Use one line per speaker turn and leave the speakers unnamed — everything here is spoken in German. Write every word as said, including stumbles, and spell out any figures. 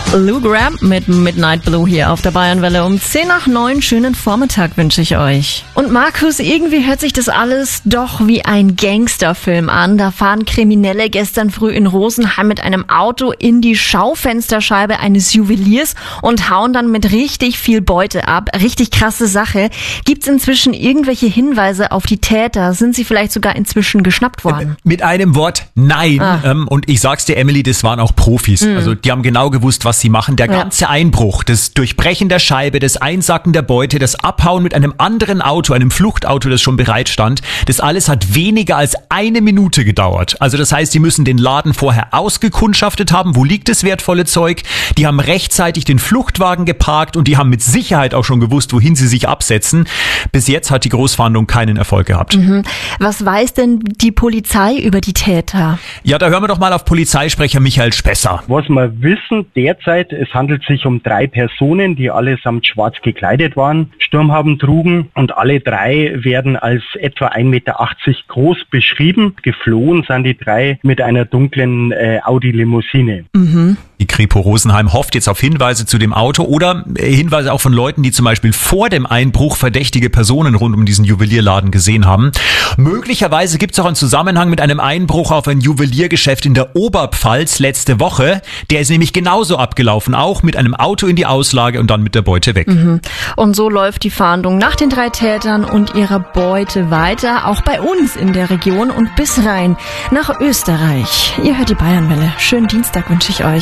Lou Gramm mit Midnight Blue hier auf der Bayernwelle um zehn nach neun. Schönen Vormittag wünsche ich euch. Und Markus, irgendwie hört sich das alles doch wie ein Gangsterfilm an. Da fahren Kriminelle gestern früh in Rosenheim mit einem Auto in die Schaufensterscheibe eines Juweliers und hauen dann mit richtig viel Beute ab. Richtig krasse Sache. Gibt's inzwischen irgendwelche Hinweise auf die Täter? Sind sie vielleicht sogar inzwischen geschnappt worden?
Mit einem Wort, nein. Ah. Ähm, und ich sag's dir, Emily, das waren auch Profis. Mhm. Also die haben genau gewusst, was sie machen. Der ganze ja. Einbruch, das Durchbrechen der Scheibe, das Einsacken der Beute, das Abhauen mit einem anderen Auto, einem Fluchtauto, das schon bereit stand, das alles hat weniger als eine Minute gedauert. Also das heißt, die müssen den Laden vorher ausgekundschaftet haben, wo liegt das wertvolle Zeug. Die haben rechtzeitig den Fluchtwagen geparkt und die haben mit Sicherheit auch schon gewusst, wohin sie sich absetzen. Bis jetzt hat die Großfahndung keinen Erfolg gehabt.
Mhm. Was weiß denn die Polizei über die Täter?
Ja, da hören wir doch mal auf Polizeisprecher Michael Spesser.
Was wir wissen derzeit, es handelt sich um drei Personen, die allesamt schwarz gekleidet waren, Sturmhaben trugen und alle drei werden als etwa ein Meter achtzig groß beschrieben. Geflohen sind die drei mit einer dunklen äh, Audi-Limousine.
Mhm.
Die Kripo Rosenheim hofft jetzt auf Hinweise zu dem Auto oder Hinweise auch von Leuten, die zum Beispiel vor dem Einbruch verdächtige Personen rund um diesen Juwelierladen gesehen haben. Möglicherweise gibt es auch einen Zusammenhang mit einem Einbruch auf ein Juweliergeschäft in der Oberpfalz letzte Woche. Der ist nämlich genauso abgelaufen, auch mit einem Auto in die Auslage und dann mit der Beute weg.
Mhm. Und so läuft die Fahndung nach den drei Tätern und ihrer Beute weiter, auch bei uns in der Region und bis rein nach Österreich. Ihr hört die Bayernwelle. Schönen Dienstag wünsche ich euch.